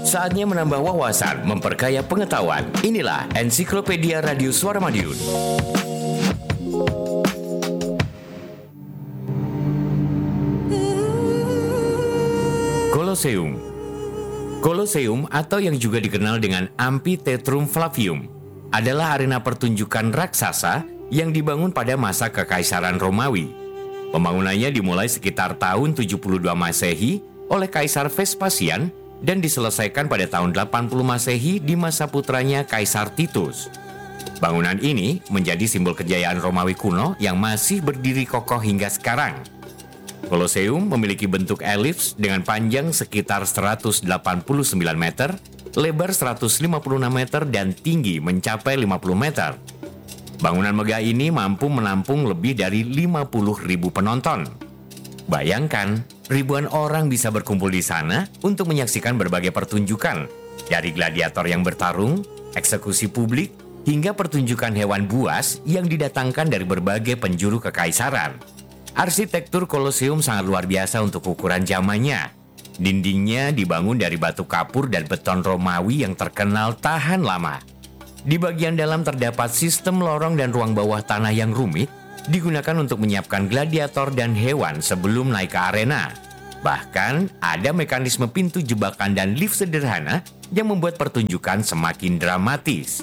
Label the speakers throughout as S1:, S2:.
S1: Saatnya menambah wawasan, memperkaya pengetahuan. Inilah Ensiklopedia Radio Suara Madiun. Koloseum. Koloseum atau yang juga dikenal dengan Amphitheatrum Flavium adalah arena pertunjukan raksasa yang dibangun pada masa Kekaisaran Romawi. Pembangunannya dimulai sekitar tahun 72 Masehi oleh Kaisar Vespasian dan diselesaikan pada tahun 80 Masehi di masa putranya Kaisar Titus. Bangunan ini menjadi simbol kejayaan Romawi kuno yang masih berdiri kokoh hingga sekarang. Koloseum memiliki bentuk elips dengan panjang sekitar 189 meter, lebar 156 meter, dan tinggi mencapai 50 meter. Bangunan megah ini mampu menampung lebih dari 50.000 penonton. Bayangkan, ribuan orang bisa berkumpul di sana untuk menyaksikan berbagai pertunjukan, dari gladiator yang bertarung, eksekusi publik, hingga pertunjukan hewan buas yang didatangkan dari berbagai penjuru kekaisaran. Arsitektur Koloseum sangat luar biasa untuk ukuran zamannya. Dindingnya dibangun dari batu kapur dan beton Romawi yang terkenal tahan lama. Di bagian dalam terdapat sistem lorong dan ruang bawah tanah yang rumit, digunakan untuk menyiapkan gladiator dan hewan sebelum naik ke arena. Bahkan, ada mekanisme pintu jebakan dan lift sederhana yang membuat pertunjukan semakin dramatis.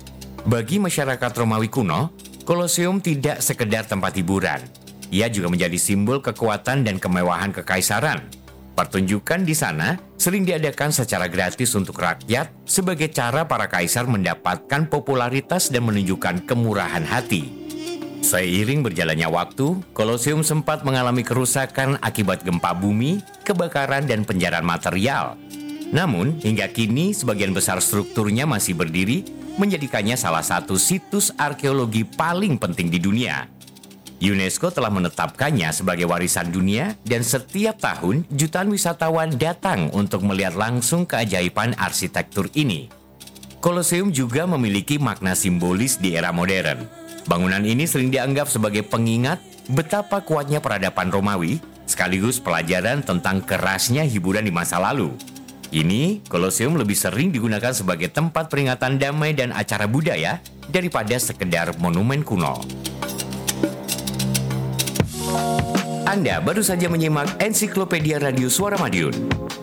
S1: Bagi masyarakat Romawi kuno, Koloseum tidak sekedar tempat hiburan. Ia juga menjadi simbol kekuatan dan kemewahan kekaisaran. Pertunjukan di sana sering diadakan secara gratis untuk rakyat sebagai cara para kaisar mendapatkan popularitas dan menunjukkan kemurahan hati. Seiring berjalannya waktu, Koloseum sempat mengalami kerusakan akibat gempa bumi, kebakaran, dan penjarahan material. Namun, hingga kini sebagian besar strukturnya masih berdiri, menjadikannya salah satu situs arkeologi paling penting di dunia. UNESCO telah menetapkannya sebagai warisan dunia dan setiap tahun jutaan wisatawan datang untuk melihat langsung keajaiban arsitektur ini. Koloseum juga memiliki makna simbolis di era modern. Bangunan ini sering dianggap sebagai pengingat betapa kuatnya peradaban Romawi, sekaligus pelajaran tentang kerasnya hiburan di masa lalu. Kini, Koloseum lebih sering digunakan sebagai tempat peringatan damai dan acara budaya daripada sekedar monumen kuno. Anda baru saja menyimak Ensiklopedia Radio Suara Madiun.